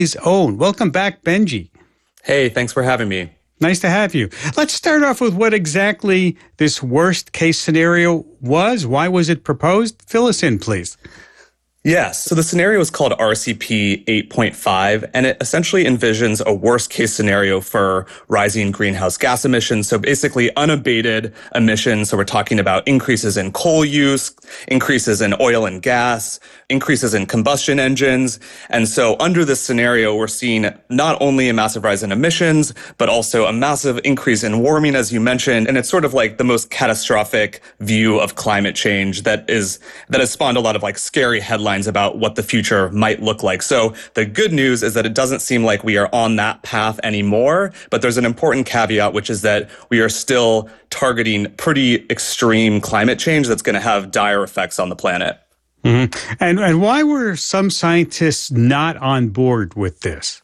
his own. Welcome back, Benji. Hey, thanks for having me. Nice to have you. Let's start off with what exactly this worst case scenario was. Why was it proposed? Fill us in, please. Yes. So the scenario is called RCP 8.5, and it essentially envisions a worst case scenario for rising greenhouse gas emissions. So basically unabated emissions. So we're talking about increases in coal use, increases in oil and gas, increases in combustion engines. And so under this scenario, we're seeing not only a massive rise in emissions, but also a massive increase in warming, as you mentioned. And it's sort of like the most catastrophic view of climate change that has spawned a lot of like scary headlines about what the future might look like. So the good news is that it doesn't seem like we are on that path anymore, but there's an important caveat, which is that we are still targeting pretty extreme climate change that's going to have dire effects on the planet. Mm-hmm. And why were some scientists not on board with this?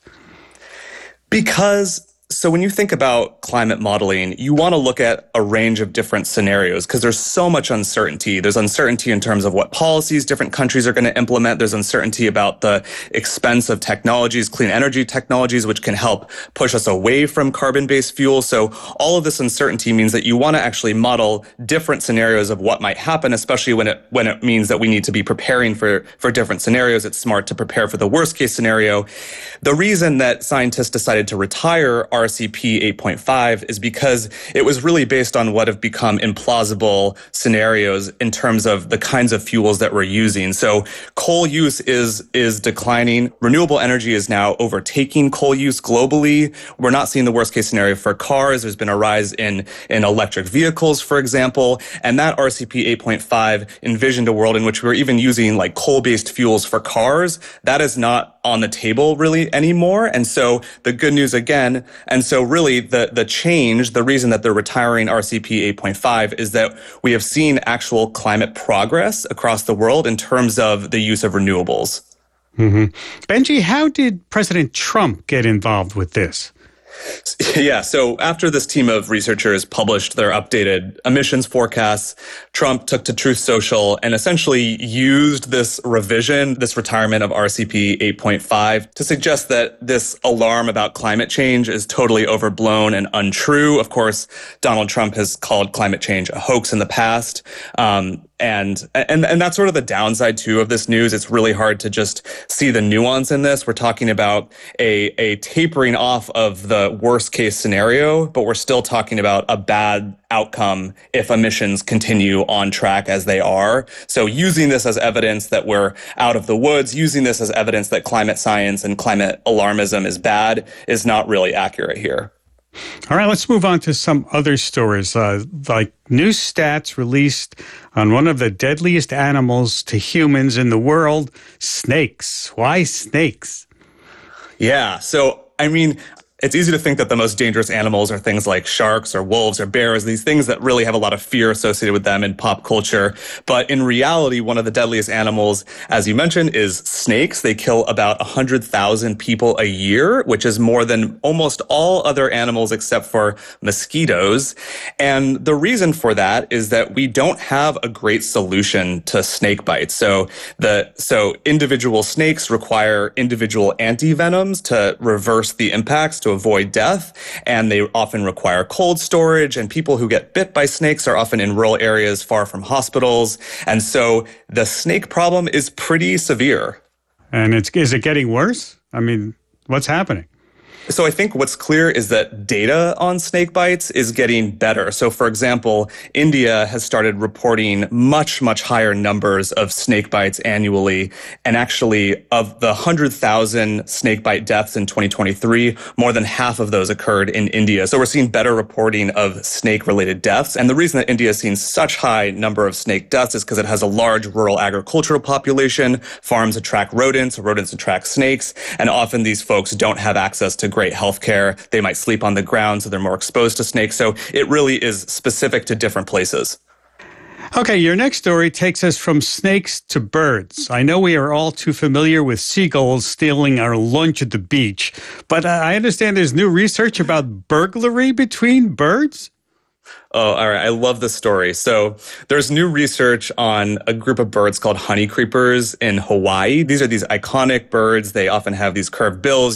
So when you think about climate modeling, you want to look at a range of different scenarios because there's so much uncertainty. There's uncertainty in terms of what policies different countries are going to implement. There's uncertainty about the expense of technologies, clean energy technologies, which can help push us away from carbon-based fuels. So all of this uncertainty means that you want to actually model different scenarios of what might happen, especially when it means that we need to be preparing for different scenarios. It's smart to prepare for the worst case scenario. The reason that scientists decided to retire RCP 8.5 is because it was really based on what have become implausible scenarios in terms of the kinds of fuels that we're using. So coal use is declining. Renewable energy is now overtaking coal use globally. We're not seeing the worst case scenario for cars. There's been a rise in electric vehicles, for example. And that RCP 8.5 envisioned a world in which we're even using like coal-based fuels for cars. That is not on the table really anymore. And so the good news again, and so really the change, the reason that they're retiring RCP 8.5 is that we have seen actual climate progress across the world in terms of the use of renewables. Mm-hmm. Benji, how did President Trump get involved with this? Yeah, so after this team of researchers published their updated emissions forecasts, Trump took to Truth Social and essentially used this retirement of RCP 8.5 to suggest that this alarm about climate change is totally overblown and untrue. Of course, Donald Trump has called climate change a hoax in the past. And that's sort of the downside too of this news. It's really hard to just see the nuance in this. We're talking about a tapering off of the worst case scenario, but we're still talking about a bad outcome if emissions continue on track as they are. So using this as evidence that we're out of the woods, using this as evidence that climate science and climate alarmism is bad is not really accurate here. All right, let's move on to some other stories, like new stats released on one of the deadliest animals to humans in the world, snakes. Why snakes? Yeah, so, I mean, it's easy to think that the most dangerous animals are things like sharks or wolves or bears, these things that really have a lot of fear associated with them in pop culture. But in reality, one of the deadliest animals, as you mentioned, is snakes. They kill about 100,000 people a year, which is more than almost all other animals except for mosquitoes. And the reason for that is that we don't have a great solution to snake bites. So individual snakes require individual antivenoms to reverse the impacts, to avoid death, and they often require cold storage, and people who get bit by snakes are often in rural areas far from hospitals, and so the snake problem is pretty severe. And is it getting worse? I mean, what's happening? So I think what's clear is that data on snake bites is getting better. So for example, India has started reporting much, much higher numbers of snake bites annually. And actually, of the 100,000 snake bite deaths in 2023, more than half of those occurred in India. So we're seeing better reporting of snake-related deaths. And the reason that India has seen such high number of snake deaths is because it has a large rural agricultural population. Farms attract rodents attract snakes. And often these folks don't have access to great health care. They might sleep on the ground, so they're more exposed to snakes. So it really is specific to different places. Okay, your next story takes us from snakes to birds. I know we are all too familiar with seagulls stealing our lunch at the beach, but I understand there's new research about burglary between birds? Oh, all right. I love this story. So there's new research on a group of birds called honey creepers in Hawaii. These are these iconic birds. They often have these curved bills.